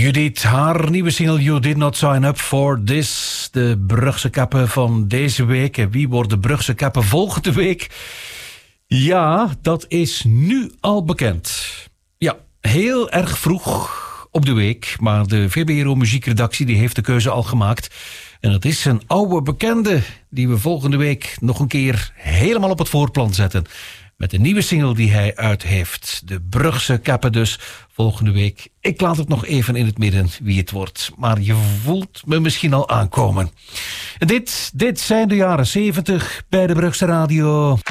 Judith, haar nieuwe single You Did Not Sign Up For This. De Brugse kappen van deze week. En wie wordt de Brugse kappen volgende week? Ja, dat is nu al bekend. Ja, heel erg vroeg op de week. Maar de VBRO muziekredactie die heeft de keuze al gemaakt. En dat is een oude bekende die we volgende week nog een keer helemaal op het voorplan zetten. Met een nieuwe single die hij uit heeft. De Brugse kappen dus volgende week. Ik laat het nog even in het midden wie het wordt. Maar je voelt me misschien al aankomen. Dit zijn de jaren 70 bij de Brugse Radio.